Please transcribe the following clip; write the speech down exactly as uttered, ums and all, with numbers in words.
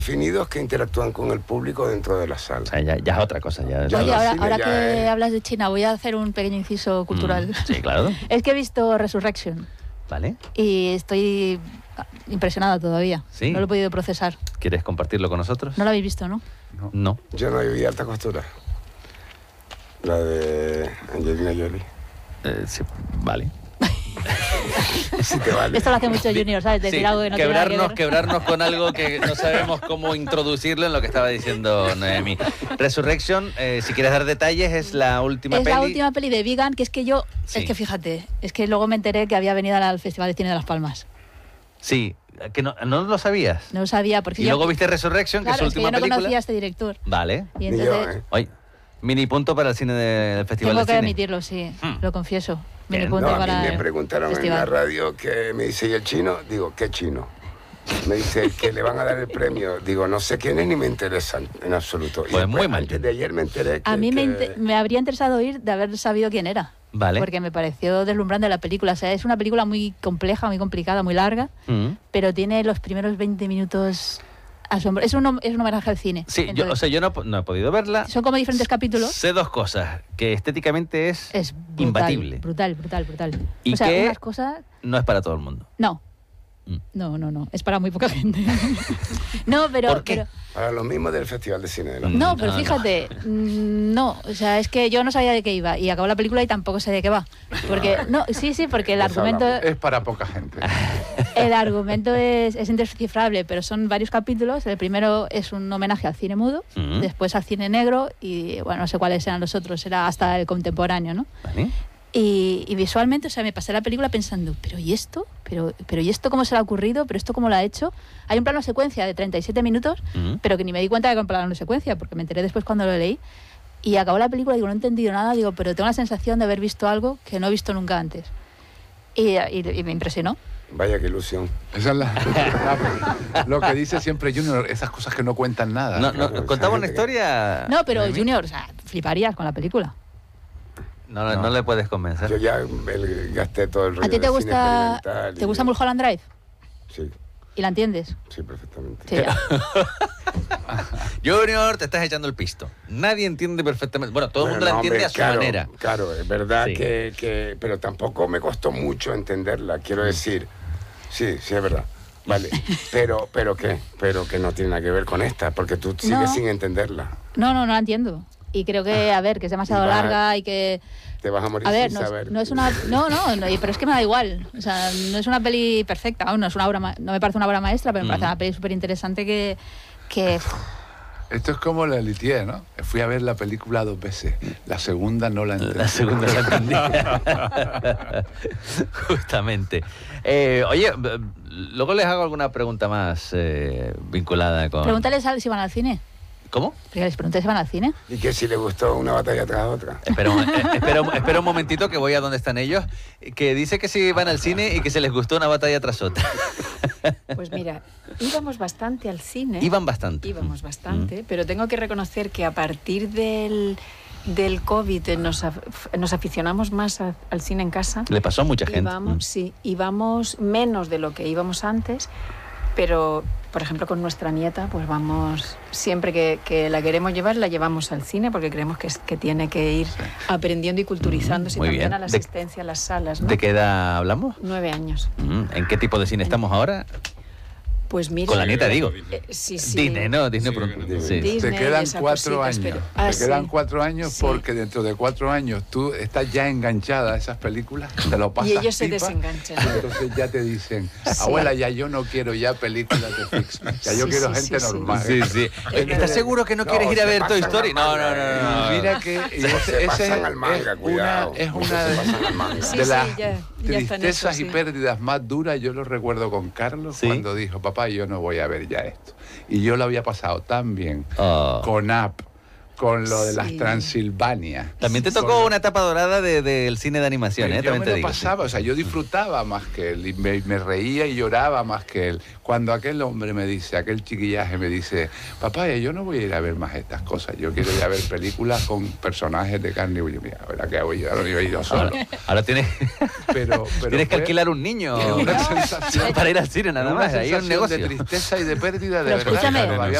definidos que interactúan con el público dentro de la sala. O sea, ya, ya es otra cosa. Ya, Ya ya- Oye, ahora, cine ahora ya que es- hablas de China, voy a hacer un pequeño inciso cultural. Mm, sí, claro. Es que he visto Resurrection Vale. y estoy impresionada todavía. Sí. No lo he podido procesar. ¿Quieres compartirlo con nosotros? No lo habéis visto, ¿no? No. Yo no vi Alta Costura. La de Angelina Jolie. Eh, sí, vale. Si te vale. Esto lo hace mucho Junior, ¿sabes? Decir Sí, algo que no tiene nada que quebrarnos, ver. quebrarnos con algo que no sabemos cómo introducirlo en lo que estaba diciendo Noemi. Resurrection, eh, si quieres dar detalles, es la última Es peli. la última peli de Vegan, que es que yo... Sí. Es que fíjate, es que luego me enteré que había venido al Festival de Cine de Las Palmas. Sí, que no, no lo sabías. No lo sabía porque Y yo... luego viste Resurrection, Claro, que es es su que yo última no película. conocía a este director. Vale. Y Ni entonces... yo, ¿eh? Oye, mini punto para el cine del Festival Tengo de que Cine. admitirlo, sí, Hmm. lo confieso. Bien. Mini punto No, a para mí me el preguntaron en festival. la radio que me dice, ¿y el chino? Digo, ¿qué chino? Me dice que le van a dar el premio. Digo, no sé quién es ni me interesa en absoluto. Y Pues después, muy mal. antes de ayer me enteré que... A mí me, que- inte- me habría interesado ir de haber sabido quién era. Vale. Porque me pareció deslumbrante la película. O sea, es una película muy compleja, muy complicada, muy larga, Mm. pero tiene los primeros veinte minutos asombrosos. Es un, hom- es un homenaje al cine. Sí, yo, Entonces, o sea, yo no, no he podido verla. son como diferentes capítulos. Sé dos cosas. Que estéticamente es, Es brutal, imbatible. brutal, brutal, brutal. ¿Y o sea, qué? unas cosas... No es para todo el mundo. No. Mm. No, no, no. Es para muy poca gente. no, pero... ¿Por qué? pero- Para los mismos del Festival de Cine de la Mm. No, pero No, no. fíjate, mm, no, o sea, es que yo no sabía de qué iba y acabó la película y tampoco sé de qué va. Porque, no, sí, sí, porque el Pues argumento, hablamos. Es para poca gente. el argumento es, es indescifrable, pero son varios capítulos. El primero es un homenaje al cine mudo, Mm. después al cine negro y, bueno, no sé cuáles eran los otros, era hasta el contemporáneo, ¿no? ¿Vale? Y, y visualmente, o sea, me pasé la película pensando, ¿pero y esto? ¿Pero, pero y esto cómo se le ha ocurrido? ¿Pero esto cómo lo ha hecho? Hay un plano secuencia de treinta y siete minutos, Mm. pero que ni me di cuenta de que era un plano secuencia, porque me enteré después cuando lo leí. Y acabó la película, digo, no he entendido nada, digo, pero tengo la sensación de haber visto algo que no he visto nunca antes. Y, y- y me impresionó. Vaya, qué ilusión. Esa es la, la- lo que dice siempre Junior, esas cosas que no cuentan nada. No, no, claro, contaba esa una gente que- historia. No, pero Noemí? Junior, o sea, fliparías con la película. No, no, No. no le puedes convencer. Yo ya el- gasté todo el rollo ¿A ti te de cine gusta, experimental te y- gusta Mulholland Drive? Sí, ¿Y la entiendes? sí, perfectamente. Sí, ya. Junior, te estás echando el pisto. Nadie entiende perfectamente. Bueno, todo el mundo Bueno, la no, entiende hombre, a su claro, manera. Claro, es verdad Sí. que, que... Pero tampoco me costó mucho entenderla, quiero decir. Sí, sí, es verdad. Vale, pero, pero ¿qué? Pero que no tiene nada que ver con esta, porque tú sigues No. sin entenderla. No, no, no la entiendo. Y creo que, a ver, que es demasiado Y va- larga y que... Te vas a morir A ver, sin no, saber. es- no es una... No, no, no, y- pero es que me da igual. O sea, no es una peli perfecta, aún no es una obra ma- no me parece una obra maestra, pero me parece Mm. una peli súper interesante que... que Esto es como la Litier, ¿no? Fui a ver la película dos veces. La segunda no la entendí. La segunda la entendí. Justamente. Eh, oye, b- luego les hago alguna pregunta más eh, vinculada con... pregúntales a- si van al cine. ¿Cómo? Porque les pregunté si van al cine. Y que si le gustó una batalla tras otra. Espera, un- eh, espera, un- espera un momentito que voy a donde están ellos, que dice que si van al cine y que se les gustó una batalla tras otra. Pues mira, íbamos bastante al cine. Iban bastante. Íbamos Mm. bastante, pero tengo que reconocer que a partir del, del COVID eh, nos, af- nos aficionamos más a- al cine en casa. Le pasó a mucha gente. Íbamos, Mm. sí, íbamos menos de lo que íbamos antes, pero, por ejemplo, con nuestra nieta, pues vamos, siempre que, que la queremos llevar, la llevamos al cine, porque creemos que, es, que tiene que ir aprendiendo y culturizándose Muy también bien. a la De- asistencia a las salas, ¿no? ¿De qué edad hablamos? Nueve años. Mm, ¿En qué tipo de cine estamos ahora? Pues mira... Con la nieta, digo. Eh, sí, sí. Disney, ¿no? Disney Sí, por- que no- sí. Disney Te y quedan esas cuatro cositas, años. pero- Ah, Te quedan sí. cuatro años Sí. porque dentro de cuatro años tú estás ya enganchada a esas películas, te lo pasas Y ellos se pipa, desenganchan. y entonces ya te dicen, Sí. abuela, ya yo no quiero ya películas de ficción, ya yo Sí, quiero sí, gente sí, sí. normal. Sí, sí. ¿Estás seguro que no, No, quieres ir a se ver Toy pasan Story? al No, no, manga, no, eh. no, no. Mira que y ese, Se ese pasan es, al manga, es una, cuidado. es Se una pasan al manga. Sí, de sí, las ya- ya está en tristezas eso, y sí. pérdidas más duras. Yo lo recuerdo con Carlos Sí. cuando dijo, papá, yo no voy a ver ya esto. Y yo lo había pasado tan bien Oh. con Up, con lo de las Sí. Transilvania. También te tocó Con- una etapa dorada de- del cine de animación, Pues ¿eh? yo También me te lo digo. pasaba, o sea, yo disfrutaba más que él y me, me reía y lloraba más que él. Cuando aquel hombre me dice, aquel chiquillaje me dice, papá, yo no voy a ir a ver más estas cosas, yo quiero ir a ver películas con personajes de carne y hueso. Mira, ¿verdad que hago yo? No iba a ir yo solo. Ahora, ahora tienes, Pero, pero tienes que fue- alquilar un niño es una sensación, para ir al cine nada una más. Ahí hay un sensación negocio. de tristeza y de pérdida de Pero verdad. escúchame. Todavía